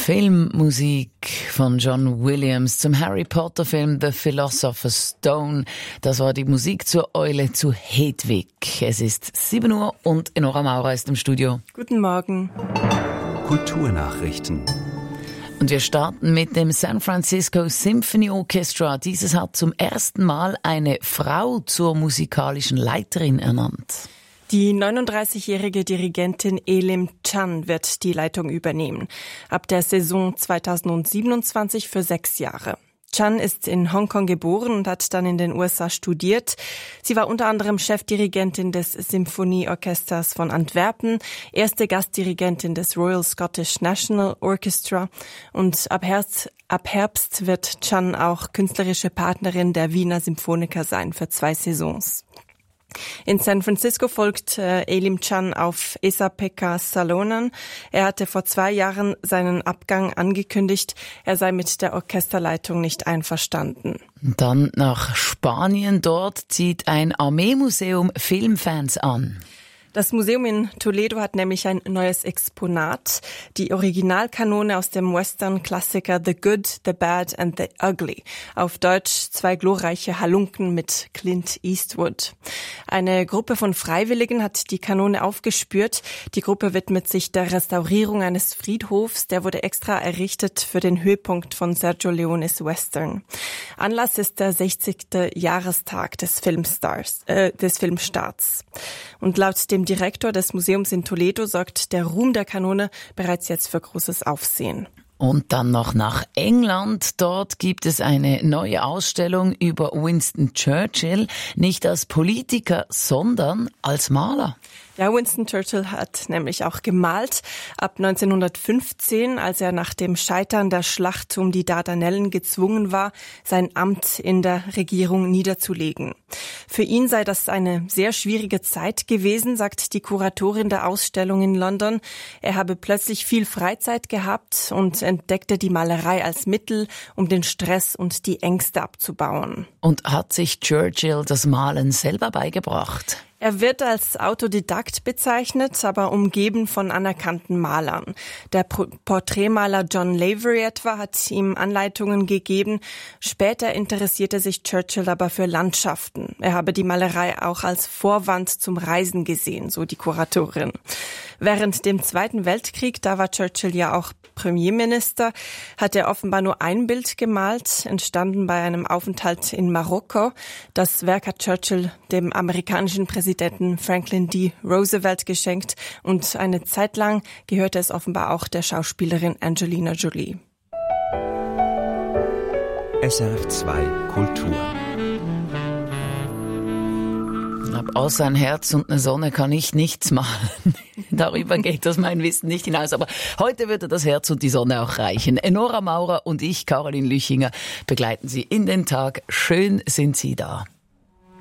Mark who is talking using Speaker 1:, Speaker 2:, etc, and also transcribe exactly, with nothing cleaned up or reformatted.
Speaker 1: Filmmusik von John Williams zum Harry Potter Film The Philosopher's Stone. Das war die Musik zur Eule zu Hedwig. Es ist sieben Uhr und Enora Maurer ist im Studio.
Speaker 2: Guten Morgen.
Speaker 3: Kulturnachrichten.
Speaker 1: Und wir starten mit dem San Francisco Symphony Orchestra. Dieses hat zum ersten Mal eine Frau zur musikalischen Leiterin ernannt.
Speaker 2: Die neununddreißigjährige Dirigentin Elim Chan wird die Leitung übernehmen. Ab der Saison zweitausendsiebenundzwanzig für sechs Jahre. Chan ist in Hongkong geboren und hat dann in den U S A studiert. Sie war unter anderem Chefdirigentin des Symphonieorchesters von Antwerpen, erste Gastdirigentin des Royal Scottish National Orchestra und ab Herbst, ab Herbst wird Chan auch künstlerische Partnerin der Wiener Symphoniker sein für zwei Saisons. In San Francisco folgt äh, Elim Chan auf Esa-Pekka Salonen. Er hatte vor zwei Jahren seinen Abgang angekündigt. Er sei mit der Orchesterleitung nicht einverstanden.
Speaker 1: Dann nach Spanien. Dort zieht ein Armeemuseum Filmfans an.
Speaker 2: Das Museum in Toledo hat nämlich ein neues Exponat, die Originalkanone aus dem Western-Klassiker The Good, The Bad and The Ugly. Auf Deutsch zwei glorreiche Halunken mit Clint Eastwood. Eine Gruppe von Freiwilligen hat die Kanone aufgespürt. Die Gruppe widmet sich der Restaurierung eines Friedhofs. Der wurde extra errichtet für den Höhepunkt von Sergio Leones Western. Anlass ist der sechzigste Jahrestag des Filmstars, äh, des Filmstarts. Und laut dem Direktor des Museums in Toledo sorgt der Ruhm der Kanone bereits jetzt für großes Aufsehen.
Speaker 1: Und dann noch nach England. Dort gibt es eine neue Ausstellung über Winston Churchill, nicht als Politiker, sondern als Maler.
Speaker 2: Ja, Winston Churchill hat nämlich auch gemalt. Ab neunzehnhundertfünfzehn, als er nach dem Scheitern der Schlacht um die Dardanellen gezwungen war, sein Amt in der Regierung niederzulegen. Für ihn sei das eine sehr schwierige Zeit gewesen, sagt die Kuratorin der Ausstellung in London. Er habe plötzlich viel Freizeit gehabt und entdeckte die Malerei als Mittel, um den Stress und die Ängste abzubauen.
Speaker 1: Und hat sich Churchill das Malen selber beigebracht?
Speaker 2: Er wird als Autodidakt bezeichnet, aber umgeben von anerkannten Malern. Der Porträtmaler John Lavery etwa hat ihm Anleitungen gegeben. Später interessierte sich Churchill aber für Landschaften. Er habe die Malerei auch als Vorwand zum Reisen gesehen, so die Kuratorin. Während dem Zweiten Weltkrieg, da war Churchill ja auch Premierminister, hat er offenbar nur ein Bild gemalt, entstanden bei einem Aufenthalt in Marokko. Das Werk hat Churchill dem amerikanischen Präsidenten Franklin D. Roosevelt geschenkt und eine Zeit lang gehörte es offenbar auch der Schauspielerin Angelina Jolie.
Speaker 3: S R F zwei Kultur.
Speaker 1: Außer ein Herz und eine Sonne kann ich nichts malen. Darüber geht das mein Wissen nicht hinaus. Aber heute würde das Herz und die Sonne auch reichen. Enora Maurer und ich, Caroline Lüchinger, begleiten Sie in den Tag. Schön sind Sie da.